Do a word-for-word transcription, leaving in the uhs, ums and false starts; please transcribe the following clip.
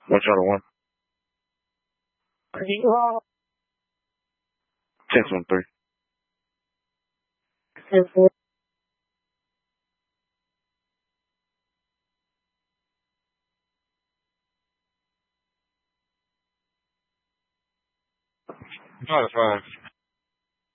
One shot of one. Ten one three. Ten four. Not a five.